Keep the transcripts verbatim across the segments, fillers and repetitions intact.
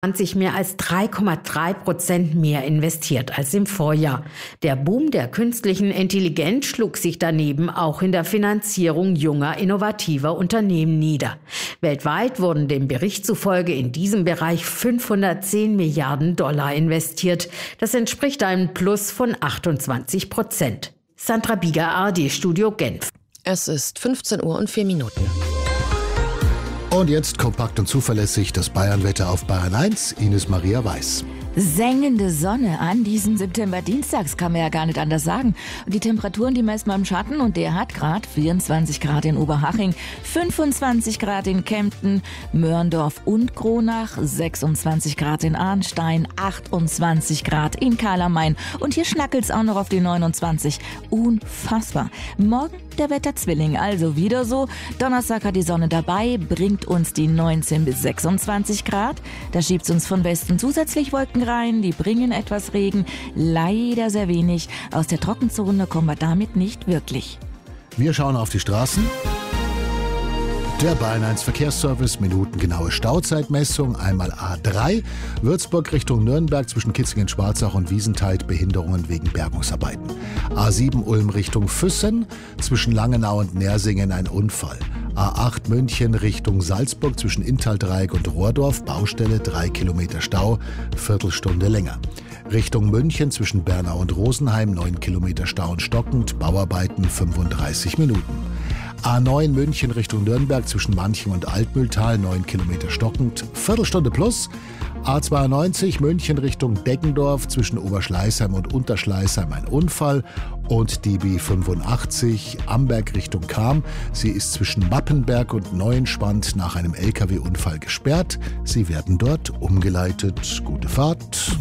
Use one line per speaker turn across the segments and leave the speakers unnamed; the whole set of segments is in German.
zwanzig mehr als drei Komma drei Prozent mehr investiert als im Vorjahr. Der Boom der künstlichen Intelligenz schlug sich daneben auch in der Finanzierung junger, innovativer Unternehmen nieder. Weltweit wurden dem Bericht zufolge in diesem Bereich fünfhundertzehn Milliarden Dollar investiert. Das entspricht einem Plus von achtundzwanzig Prozent. Sandra Bieger, A R D-Studio Genf.
Es ist fünfzehn Uhr und vier Minuten.
Und jetzt kompakt und zuverlässig das Bayernwetter auf Bayern eins. Ines Maria Weiß.
Sengende Sonne an diesem September-Dienstags, kann man ja gar nicht anders sagen. Und die Temperaturen, die meist mal im Schatten, und der hat Grad vierundzwanzig Grad in Oberhaching, fünfundzwanzig Grad in Kempten, Mörndorf und Kronach, sechsundzwanzig Grad in Arnstein, achtundzwanzig Grad in Karl-am-Main. Und hier schnackelt's auch noch auf die neunundzwanzig. Unfassbar. Morgen der Wetterzwilling, also wieder so. Donnerstag hat die Sonne dabei, bringt uns die neunzehn bis sechsundzwanzig Grad. Da schiebt's uns von Westen zusätzlich Wolken rein, die bringen etwas Regen, leider sehr wenig. Aus der Trockenzone kommen wir damit nicht wirklich.
Wir schauen auf die Straßen. Der Bayern eins Verkehrsservice, minutengenaue Stauzeitmessung, einmal A drei, Würzburg Richtung Nürnberg zwischen Kitzingen-Schwarzach und Wiesenthal, Behinderungen wegen Bergungsarbeiten. A sieben Ulm Richtung Füssen, zwischen Langenau und Nersingen ein Unfall. A acht München Richtung Salzburg zwischen Inntal-Dreieck und Rohrdorf, Baustelle, drei Kilometer Stau, Viertelstunde länger. Richtung München zwischen Bernau und Rosenheim, neun Kilometer Stau und stockend, Bauarbeiten fünfunddreißig Minuten. A neun München Richtung Nürnberg zwischen Manching und Altmühltal, neun Kilometer stockend, Viertelstunde plus. A zweiundneunzig München Richtung Deggendorf zwischen Oberschleißheim und Unterschleißheim ein Unfall. Und die B fünfundachtzig Amberg Richtung Cham. Sie ist zwischen Mappenberg und Neuenspand nach einem L K W-Unfall gesperrt. Sie werden dort umgeleitet. Gute Fahrt.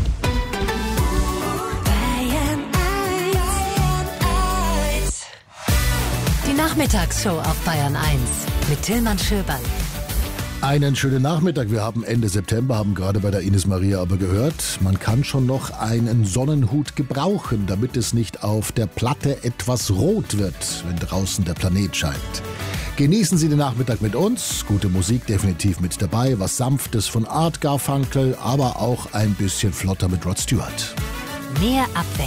Die Nachmittagsshow auf Bayern eins mit Tillmann Schöberl.
Einen schönen Nachmittag. Wir haben Ende September, haben gerade bei der Ines Maria aber gehört, man kann schon noch einen Sonnenhut gebrauchen, damit es nicht auf der Platte etwas rot wird, wenn draußen der Planet scheint. Genießen Sie den Nachmittag mit uns. Gute Musik definitiv mit dabei, was Sanftes von Art Garfunkel, aber auch ein bisschen flotter mit Rod Stewart.
Mehr Abwechslung.